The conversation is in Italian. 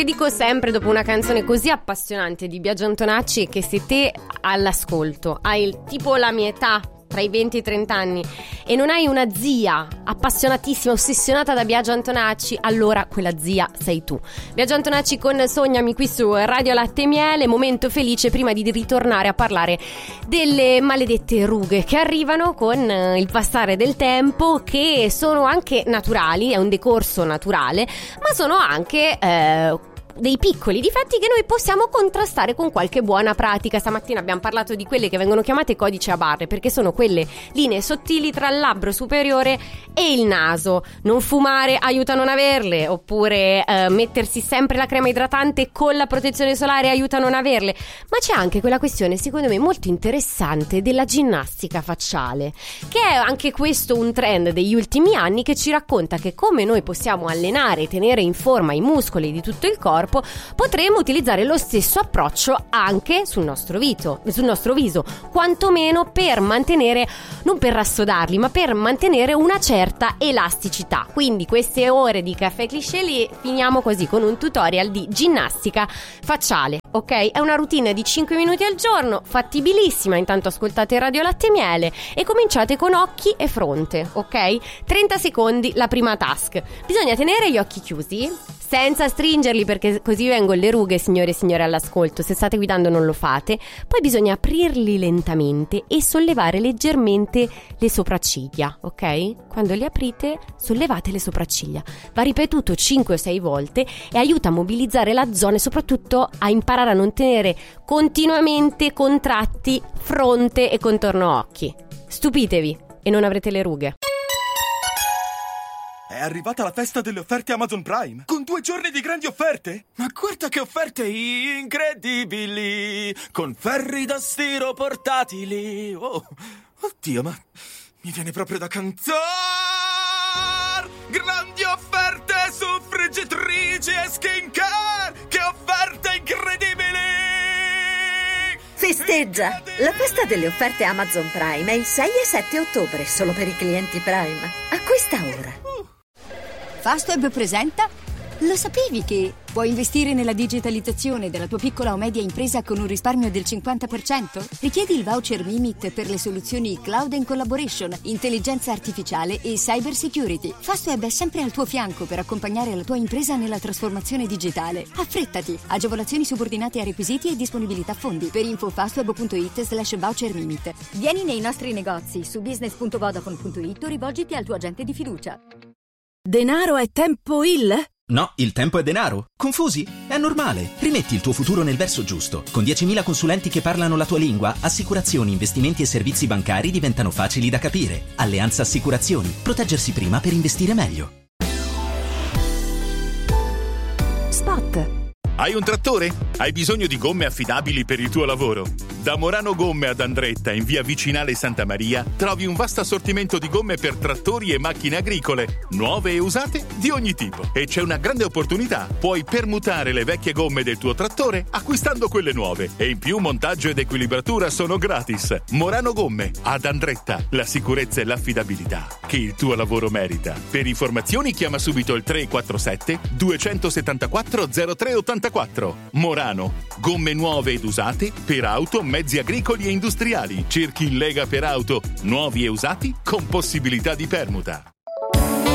che dico sempre dopo una canzone così appassionante di Biagio Antonacci è che se te all'ascolto hai tipo la mia età, tra i 20 e i 30 anni, e non hai una zia appassionatissima, ossessionata da Biagio Antonacci, allora quella zia sei tu. Biagio Antonacci con Sognami qui su Radio Latte e Miele. Momento felice prima di ritornare a parlare delle maledette rughe che arrivano con il passare del tempo, che sono anche naturali, è un decorso naturale, ma sono anche dei piccoli difetti che noi possiamo contrastare con qualche buona pratica. Stamattina abbiamo parlato di quelle che vengono chiamate codici a barre, perché sono quelle linee sottili tra il labbro superiore e il naso. Non fumare aiuta a non averle, oppure mettersi sempre la crema idratante con la protezione solare aiuta a non averle. Ma c'è anche quella questione, secondo me molto interessante, della ginnastica facciale, che è anche questo un trend degli ultimi anni, che ci racconta che come noi possiamo allenare e tenere in forma i muscoli di tutto il corpo, potremo utilizzare lo stesso approccio anche sul nostro viso, quantomeno per mantenere, non per rassodarli, ma per mantenere una certa elasticità. Quindi queste ore di caffè cliché li finiamo così, con un tutorial di ginnastica facciale, ok? È una routine di 5 minuti al giorno, fattibilissima. Intanto ascoltate Radio Latte e Miele e cominciate con occhi e fronte, ok? 30 secondi la prima task. Bisogna tenere gli occhi chiusi senza stringerli, perché così vengono le rughe, signore e signori all'ascolto. Se state guidando non lo fate. Poi bisogna aprirli lentamente e sollevare leggermente le sopracciglia, ok? Quando li aprite sollevate le sopracciglia. Va ripetuto 5 o 6 volte e aiuta a mobilizzare la zona e soprattutto a imparare a non tenere continuamente contratti fronte e contorno occhi. Stupitevi e non avrete le rughe. È arrivata la festa delle offerte Amazon Prime, con 2 giorni di grandi offerte. Ma guarda che offerte incredibili, con ferri da stiro portatili. Oh, oddio, ma mi viene proprio da cantare. Grandi offerte su friggitrici e skincare. Che offerte incredibili! Festeggia! La festa delle offerte Amazon Prime è il 6 e 7 ottobre, solo per i clienti Prime. Acquista ora. Fastweb presenta. Lo sapevi che puoi investire nella digitalizzazione della tua piccola o media impresa con un risparmio del 50%? Richiedi il voucher Mimit per le soluzioni Cloud and Collaboration, intelligenza artificiale e cyber security. Fastweb è sempre al tuo fianco per accompagnare la tua impresa nella trasformazione digitale. Affrettati! Agevolazioni subordinate a requisiti e disponibilità fondi. Per info fastweb.it/voucher Mimit. Vieni nei nostri negozi su business.vodafone.it o rivolgiti al tuo agente di fiducia. Denaro è tempo il? No, il tempo è denaro. Confusi? È normale. Rimetti il tuo futuro nel verso giusto. Con 10.000 consulenti che parlano la tua lingua, assicurazioni, investimenti e servizi bancari diventano facili da capire. Alleanza Assicurazioni. Proteggersi prima per investire meglio. Spot. Hai un trattore? Hai bisogno di gomme affidabili per il tuo lavoro? Da Morano Gomme ad Andretta, in via Vicinale Santa Maria, trovi un vasto assortimento di gomme per trattori e macchine agricole, nuove e usate di ogni tipo. E c'è una grande opportunità: puoi permutare le vecchie gomme del tuo trattore acquistando quelle nuove. E in più montaggio ed equilibratura sono gratis. Morano Gomme ad Andretta, la sicurezza e l'affidabilità che il tuo lavoro merita. Per informazioni chiama subito il 347 274 0384. Morano, gomme nuove ed usate per auto, mezzi agricoli e industriali. Cerchi in Lega per auto, nuovi e usati con possibilità di permuta.